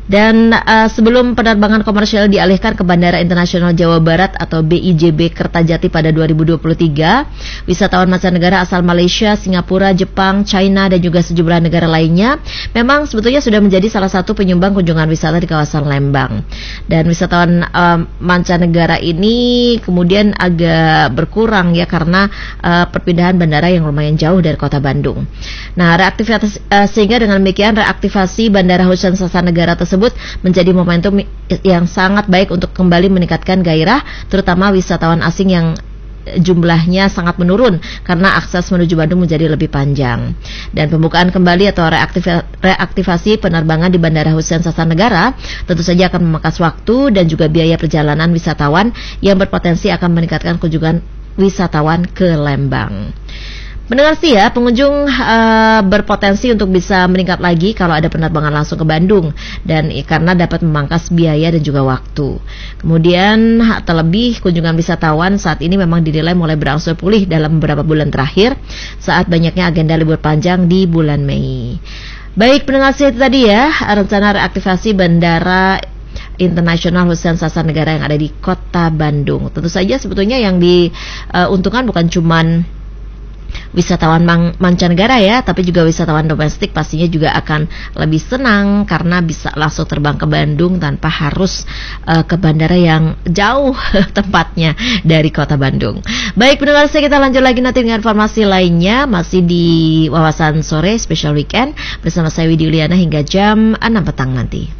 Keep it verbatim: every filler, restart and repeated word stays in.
Dan uh, sebelum penerbangan komersial dialihkan ke Bandara Internasional Jawa Barat atau B I J B Kertajati pada dua ribu dua puluh tiga, wisatawan mancanegara asal Malaysia, Singapura, Jepang, China dan juga sejumlah negara lainnya memang sebetulnya sudah menjadi salah satu penyumbang kunjungan wisata di kawasan Lembang. Dan wisatawan uh, mancanegara ini kemudian agak berkurang ya karena uh, perpindahan bandara yang lumayan jauh dari kota Bandung. Nah, reaktivasi uh, sehingga dengan demikian reaktivasi Bandara Hussein Sassanegara tersebut menjadi momentum yang sangat baik untuk kembali meningkatkan gairah terutama wisatawan asing yang jumlahnya sangat menurun karena akses menuju Bandung menjadi lebih panjang. Dan pembukaan kembali atau reaktiv- reaktivasi penerbangan di Bandara Hussein Sassanegara tentu saja akan memangkas waktu dan juga biaya perjalanan wisatawan yang berpotensi akan meningkatkan kunjungan wisatawan ke Lembang. Mendengar sih ya, pengunjung uh, berpotensi untuk bisa meningkat lagi kalau ada penerbangan langsung ke Bandung dan eh, karena dapat memangkas biaya dan juga waktu. Kemudian terlebih kunjungan wisatawan saat ini memang dinilai mulai berangsur pulih dalam beberapa bulan terakhir saat banyaknya agenda libur panjang di bulan Mei. Baik, pendengar sih itu tadi ya rencana reaktivasi Bandara Internasional Hussein Sassanegara yang ada di Kota Bandung. Tentu saja sebetulnya yang diuntungkan uh, bukan cuman wisatawan man- mancanegara ya, tapi juga wisatawan domestik pastinya juga akan lebih senang karena bisa langsung terbang ke Bandung tanpa harus uh, ke bandara yang jauh tempatnya dari kota Bandung. Baik, pendengar saya, kita lanjut lagi nanti dengan informasi lainnya masih di Wawasan Sore Special Weekend bersama saya Widi Uliana hingga jam enam petang nanti.